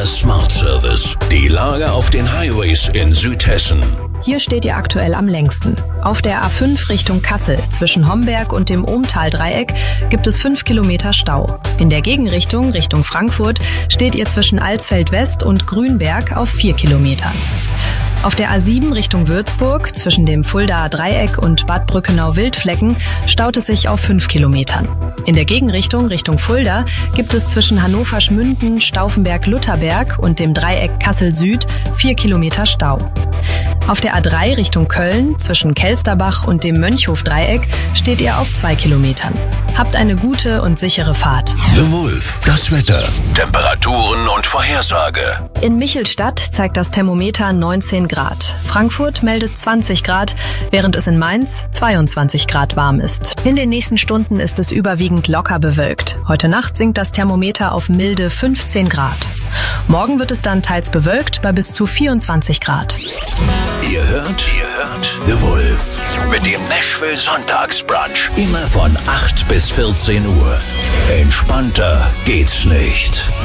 Der Smart Service. Die Lage auf den Highways in Südhessen. Hier steht ihr aktuell am längsten. Auf der A5 Richtung Kassel zwischen Homberg und dem Ohmtal-Dreieck gibt es 5 Kilometer Stau. In der Gegenrichtung Richtung Frankfurt steht ihr zwischen Alsfeld West und Grünberg auf 4 Kilometern. Auf der A7 Richtung Würzburg zwischen dem Fuldaer Dreieck und Bad Brückenau-Wildflecken staut es sich auf 5 Kilometern. In der Gegenrichtung Richtung Fulda gibt es zwischen Hannover-Schmünden, Stauffenberg-Lutherberg und dem Dreieck Kassel-Süd 4 Kilometer Stau. Auf der A3 Richtung Köln zwischen Kelsterbach und dem Mönchhof-Dreieck steht ihr auf 2 Kilometern. Habt eine gute und sichere Fahrt. The Wolf. Das Wetter, Temperaturen und Vorhersage. In Michelstadt zeigt das Thermometer 19 Grad. Frankfurt meldet 20 Grad, während es in Mainz 22 Grad warm ist. In den nächsten Stunden ist es überwiegend locker bewölkt. Heute Nacht sinkt das Thermometer auf milde 15 Grad. Morgen wird es dann teils bewölkt bei bis zu 24 Grad. Ihr hört The Wolf mit dem Nashville Sonntagsbrunch. Immer von 8 bis 14 Uhr. Entspannter geht's nicht.